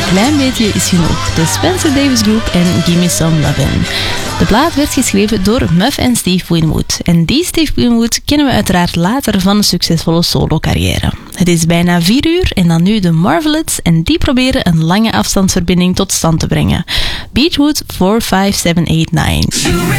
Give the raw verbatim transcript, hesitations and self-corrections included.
klein beetje is genoeg. De Spencer Davis Group en Gimme Some Lovin'. De plaat werd geschreven door Muff en Steve Winwood. En die Steve Winwood kennen we uiteraard later van een succesvolle solo-carrière. Het is bijna vier uur en dan nu de Marvelettes en die proberen een lange afstandsverbinding tot stand te brengen. Beachwood four five seven eight nine.